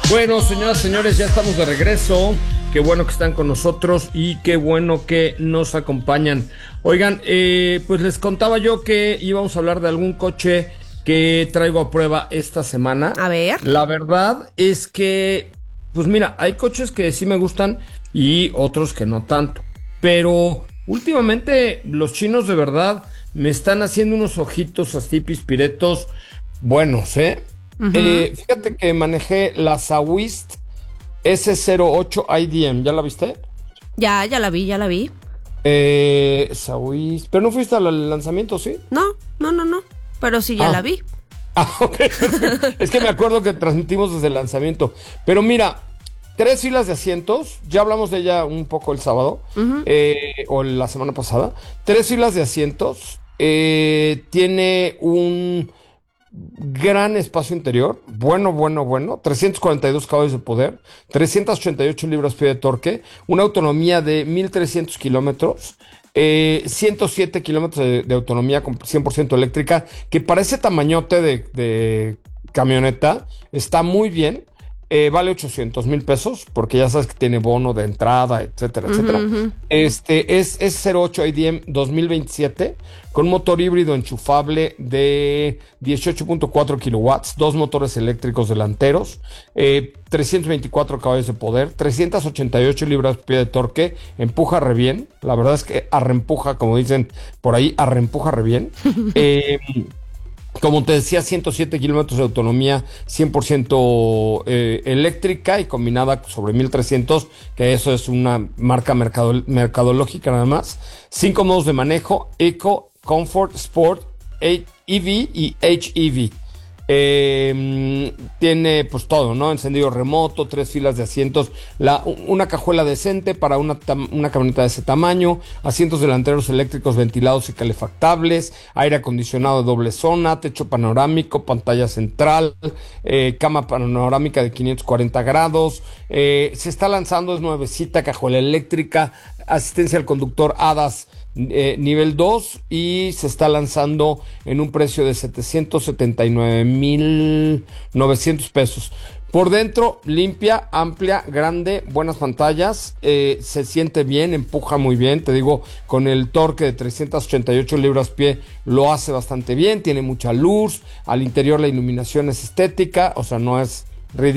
Bueno, señoras y señores, ya estamos de regreso. Qué bueno que están con nosotros y qué bueno que nos acompañan. Oigan, pues les contaba yo que íbamos a hablar de algún coche que traigo a prueba esta semana. A ver. La verdad es que, pues mira, hay coches que sí me gustan y otros que no tanto. Pero últimamente los chinos de verdad me están haciendo unos ojitos así pispiretos buenos, ¿eh? Fíjate que manejé la Sawist S08 IDM, ¿ya la viste? Ya la vi. Sawist, pero no fuiste al lanzamiento, ¿sí? No. Pero sí, ya la vi. Ok. Es que me acuerdo que transmitimos desde el lanzamiento. Pero mira, 3 filas de asientos, ya hablamos de ella un poco el sábado, o la semana pasada. 3 filas de asientos, tiene un gran espacio interior, bueno, 342 caballos de poder, 388 libras-pie de torque, una autonomía de 1,300 kilómetros, 107 kilómetros de autonomía con 100% eléctrica, que para ese tamañote de camioneta está muy bien. Vale 800,000 pesos, porque ya sabes que tiene bono de entrada, etcétera, etcétera. Es 08 IDM 2027, con un motor híbrido enchufable de 18.4 kilowatts, 2 motores eléctricos delanteros, 324 caballos de poder, 388 libras-pie de torque, empuja re bien. La verdad es que arreempuja, como dicen por ahí, arreempuja re bien. Como te decía, 107 kilómetros de autonomía, 100% eléctrica y combinada sobre 1,300, que eso es una marca mercadológica nada más. 5 modos de manejo: Eco, Comfort, Sport, EV y HEV. Tiene pues todo, ¿no? Encendido remoto, 3 filas de asientos, una cajuela decente para una camioneta de ese tamaño, asientos delanteros eléctricos ventilados y calefactables, aire acondicionado de doble zona, techo panorámico, pantalla central, cama panorámica de 540 grados, se está lanzando, es nuevecita, cajuela eléctrica, asistencia al conductor ADAS nivel 2, y se está lanzando en un precio de 779,900 pesos. Por dentro, limpia, amplia, grande, buenas pantallas, se siente bien, empuja muy bien, te digo, con el torque de 388 libras-pie lo hace bastante bien, tiene mucha luz, al interior la iluminación es estética, o sea, no es ridículo.